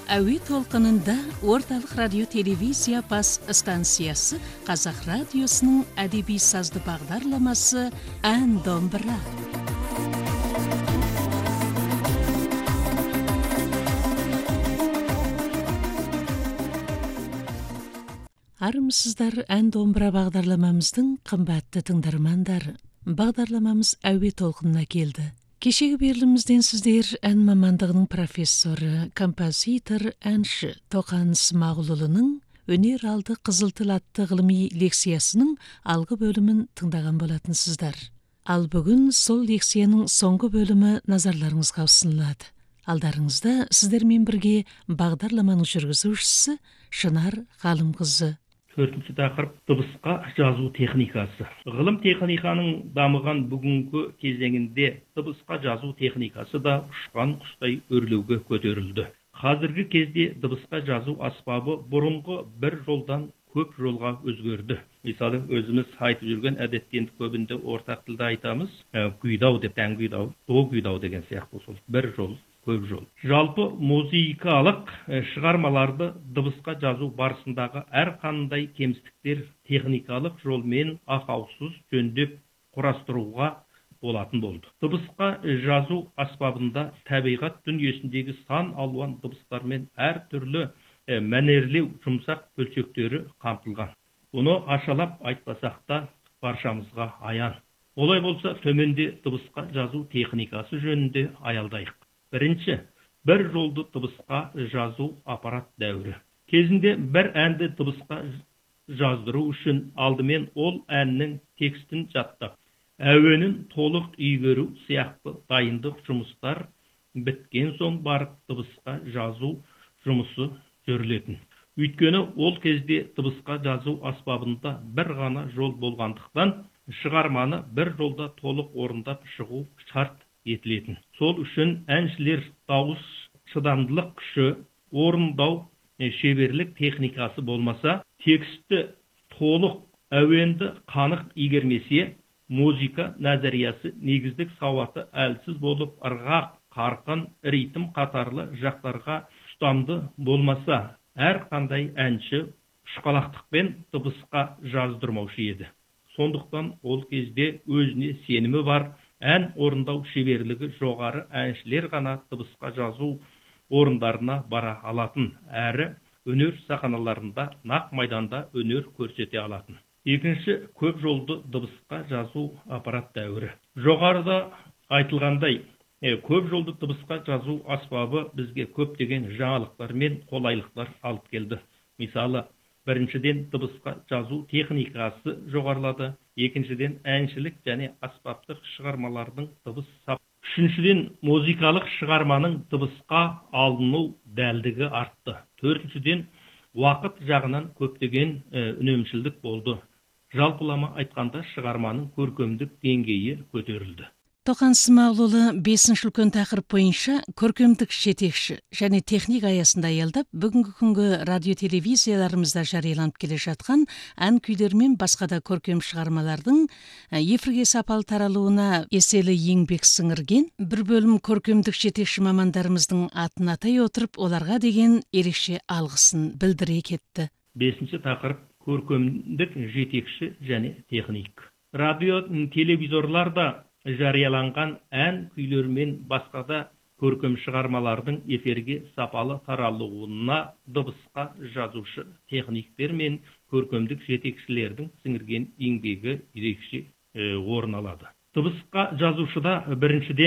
Әуе толқынында орталық радио телевизия бас станциясы Қазақ радиосының әдеби сазды бағдарламасы «Ән домбыра». Армысыздар, «Ән домбыра» бағдарламамыздың қымбатты тыңдармандары. Бағдарламамыз әуе толқынына келді. Кешегі берілімізден сіздер ән мамандығының профессоры, композитор, әнші Тоқан Смағұлұлының өнер алды қызыл тіл атты ғылыми лекциясының алғы бөлімін тыңдаған болатынсыздар. Ал бүгін сол лекцияның соңғы бөлімі назарларыңызға ұсынылады. Алдарыңызда сіздермен бірге бағдарламаның жүргізушісі Шынар Ғалымқызы. Төртінші тақырып дыбысқа жазу техникасы. Ғылым техниканың дамыған бүгінгі кезеңінде дыбысқа жазу техникасы да ұшқан құстай өрлеуге көтерілді. Қазіргі кезде дыбысқа жазу аспабы бұрынғы бір жолдан көп жолға өзгерді. Мысалы, өзіміз айтып жүрген әдеттен көбінде ортақ тілде айтамыз, күйдау деп, тән күйдау, до күйдау деген сияқты сол бір жол. Көп жол. Жалпы музыкалық шығармаларды дыбысқа жазу барысындағы әрқандай кемістіктер техникалық жолмен ақаусыз жөндеп құрастыруға болатын болды. Дыбысқа жазу аспабында табиғат дүниесіндегі сан алуан дыбыстармен әртүрлі мәнерлеу жұмсақ бөлшектері қамтылған. Бұны ашалап айтпасақ та баршамызға аян. Олай болса, төменде дыбысқа жазу техникасы жөнінде аялдайық. Бірінші, бір жолды дыбысқа жазу аппарат дәуірі. Кезінде бір әнді дыбысқа жаздыру үшін алдымен ол әннің текстін жаттап, әуенін толық игеру сияқты дайындық жұмыстар біткен соң барып дыбысқа жазу жұмысы жүрілетін. Өйткені ол кезде дыбысқа жазу аспабында бір ғана жол болғандықтан шығарманы бір жолда толық орындап шығу шарт етілетін. Сол үшін әншілер дауыс шыдамдылық күші, орындау шеберлік техникасы болмаса, тексті толық әуенді қанық игермесе, музыка назариясы негіздік сауаты әлсіз болып, ырғақ, қарқын, ритм қатарлы жақтарға ұстамды болмаса, әрқандай әнші ұшқалақтықпен дыбысқа жаздырмаушы еді. Сондықтан ол кезде өзіне сенімі бар, ән орындау шеберлігі жоғары әншілер ғана дыбысқа жазу орындарына бара алатын, әрі өнер сахналарында нақ майданда өнер көрсете алатын. Екінші, көп жолды дыбысқа жазу аппарат дәуірі. Жоғарыда айтылғандай, көп жолды дыбысқа жазу аспабы бізге көптеген жаңалықтар мен қолайлықтар алып келді. Мысалы, біріншіден дыбысқа жазу техникасы жоғарылады. Екіншіден әншілік және аспаптық шығармалардың дыбыс сап. Үшіншіден музыкалық шығарманың дыбысқа алыну дәлдігі артты. Төртіншіден уақыт жағынан көптеген үнемшілдік болды. Жалпылама айтқанда шығарманың көркемдік деңгейі көтерілді. Тоқан Смағұлұлы 5-ші үлкен тақырып бойынша көркемдік жетекші және техника аясында аялдап, бүгінгі күнгі радио-телевизияларымызда жарияланып келе жатқан ән күйлер мен басқа да көркем шығармалардың эфирге сапалы таралуына еселі еңбек сіңірген бір бөлім көркемдік жетекші мамандарымыздың атын атай отырып, оларға деген ерекше алғысын білдіре кетті. 5-ші тақырып көркемдік жетекші және техник. Радио, телевизорларда жарияланған ән күйлер мен басқа да көркем шығармалардың эфирге сапалы таралуына дыбысқа жазушы техниктер мен көркемдік жетекшілердің сіңірген еңбегі ерекше орын алады. Дыбысқа жазушыда біріншіден